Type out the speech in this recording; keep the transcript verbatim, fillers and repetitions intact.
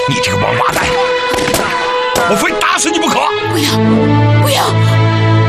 你这个王八蛋，我非打死你不可！ 不要，不要！